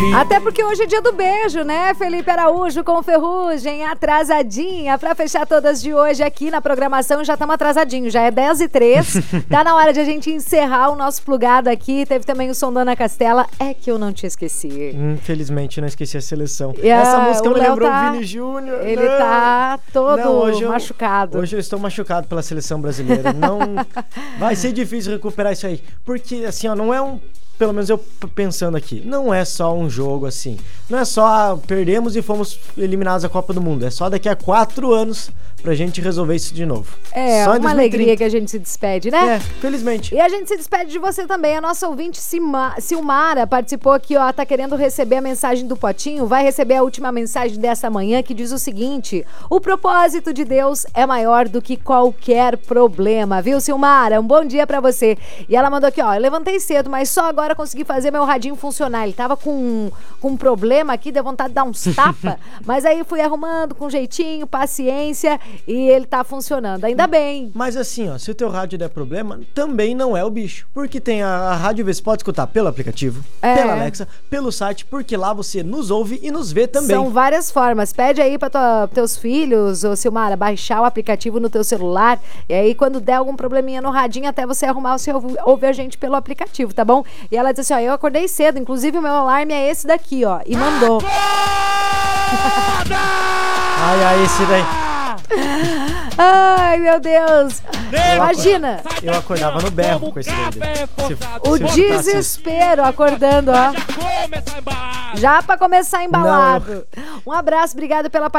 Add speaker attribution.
Speaker 1: Até porque hoje é dia do beijo, né? Felipe Araújo com Ferrugem, atrasadinha, pra fechar todas de hoje aqui na programação. Já estamos atrasadinhos, já é 10h03. Tá na hora de a gente encerrar o nosso plugado aqui. Teve também o som da Ana Castela, é que eu não te esqueci.
Speaker 2: Infelizmente, não esqueci a seleção. Essa música me lembrou o Vini Júnior.
Speaker 1: Ele tá todo machucado.
Speaker 2: Hoje eu estou machucado pela seleção brasileira. Não vai ser difícil recuperar isso aí. Porque, assim, ó, não é um... Pelo menos eu pensando aqui, não é só um jogo assim. Não é só perdemos e fomos eliminados da Copa do Mundo. É só daqui a 4 anos pra gente resolver isso de novo.
Speaker 1: É, só uma alegria que a gente se despede, né?
Speaker 2: É, felizmente.
Speaker 1: E a gente se despede de você também. A nossa ouvinte Silmara participou aqui, ó, tá querendo receber a mensagem do Potinho. Vai receber a última mensagem dessa manhã que diz o seguinte: o propósito de Deus é maior do que qualquer problema, viu, Silmara? Um bom dia pra você. E ela mandou aqui, ó, eu levantei cedo, mas só agora consegui fazer meu radinho funcionar. Ele tava com um problema aqui, deu vontade de dar uns tapas, mas aí fui arrumando com jeitinho, paciência, e ele tá funcionando. Ainda bem.
Speaker 2: Mas assim, ó, se o teu rádio der problema, também não é o bicho. Porque tem a Rádio V, você pode escutar pelo aplicativo, pela Alexa, pelo site, porque lá você nos ouve e nos vê também.
Speaker 1: São várias formas. Pede aí para teus filhos, ô Silmara, baixar o aplicativo no teu celular, e aí quando der algum probleminha no radinho, até você arrumar, você ouve a gente pelo aplicativo, tá bom? E ela disse assim, ó, eu acordei cedo, inclusive o meu alarme é esse daqui, ó, e mandou.
Speaker 2: Ai, esse daí.
Speaker 1: Ai, meu Deus. Imagina.
Speaker 2: Eu acordava no berro com esse daí.
Speaker 1: O desespero acordando, ó. Já pra começar embalado. Um abraço, obrigado pela participação.